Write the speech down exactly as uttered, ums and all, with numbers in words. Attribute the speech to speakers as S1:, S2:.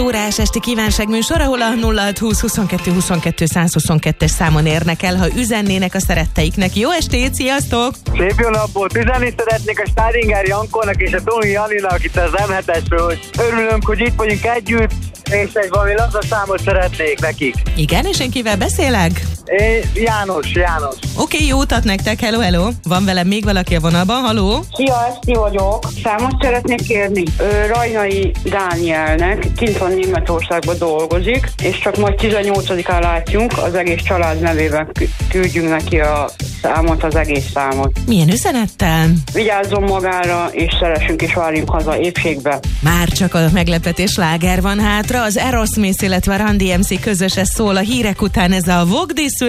S1: Órás esti kívánság műsor, ahol a nulla hat húsz huszonkettő huszonkettő száz huszonkettes számon érnek el, ha üzennének a szeretteiknek. Jó estét, sziasztok!
S2: Szép jó napot! Üzenni szeretnék a Steininger Jankónak és a Toni Janinak itt az em hetesről, hogy örülünk, hogy itt vagyunk együtt, és egy valami laza számot szeretnék nekik.
S1: Igen, és én kivel beszélek?
S2: Én János, János.
S1: Oké, okay, jó utat nektek, hello, hello. Van velem még valaki a vonalban, halló?
S3: Szia, Eszti vagyok. Számot szeretnék kérni. Ö, Rajnai Dánielnek, kint van Németországban dolgozik, és csak majd tizennyolcadikán látjunk, az egész család nevében küldjünk neki a számot, az egész számot.
S1: Milyen üzenettel?
S3: Vigyázzon magára, és szeressünk és várjunk haza épségbe.
S1: Már csak a meglepetés sláger van hátra, az Aerosmith, illetve a Run dé em cé közöse szól a hírek után, ez a Walk This